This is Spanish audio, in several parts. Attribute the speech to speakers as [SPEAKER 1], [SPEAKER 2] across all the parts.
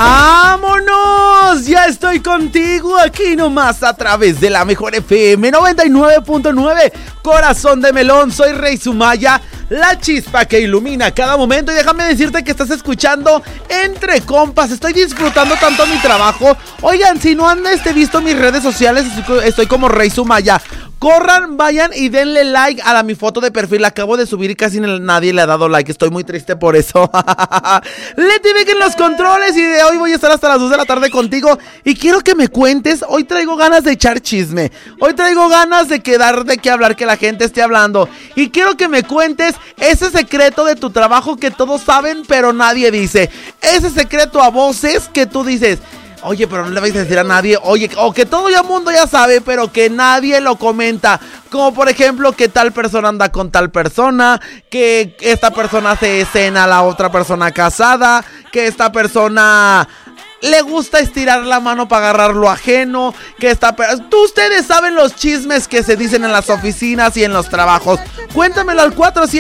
[SPEAKER 1] ¡Vámonos! Ya estoy contigo aquí nomás a través de la mejor FM 99.9. Corazón de melón, soy Rey Sumaya, la chispa que ilumina cada momento. Y déjame decirte que estás escuchando Entre Compas. Estoy disfrutando tanto mi trabajo. Oigan, si no han visto mis redes sociales, estoy como Rey Sumaya. Corran, vayan y denle like a mi foto de perfil. La acabo de subir y casi nadie le ha dado like. Estoy muy triste por eso. Leti Vic en los controles. Y de hoy voy a estar hasta las 2 de la tarde contigo. Y quiero que me cuentes. Hoy traigo ganas de echar chisme. Hoy traigo ganas de quedar de qué hablar, que la gente esté hablando. Y quiero que me cuentes ese secreto de tu trabajo que todos saben pero nadie dice. Ese secreto a voces que tú dices: oye, pero no le vais a decir a nadie. Oye, o que todo el mundo ya sabe, pero que nadie lo comenta. Como por ejemplo, que tal persona anda con tal persona, que esta persona se escena a la otra persona casada, que esta persona le gusta estirar la mano para agarrar lo ajeno, que ustedes saben los chismes que se dicen en las oficinas y en los trabajos. Cuéntamelo al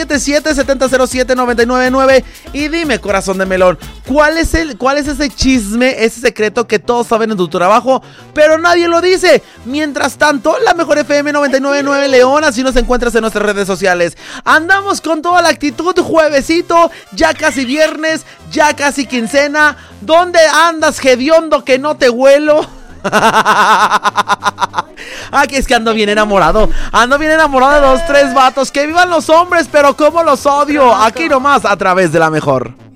[SPEAKER 1] 477-707-999 y dime, corazón de melón, ¿cuál es ese chisme, ese secreto que todos saben en tu trabajo, pero nadie lo dice? Mientras tanto, la mejor FM 99.9 León, así nos encuentras en nuestras redes sociales. Andamos con toda la actitud, juevesito, ya casi viernes, ya casi quincena. ¿Dónde andas, hediondo, que no te huelo? Aquí es que ando bien enamorado. Ando bien enamorado de 2, 3 vatos. Que vivan los hombres, pero cómo los odio. Aquí nomás a través de la mejor.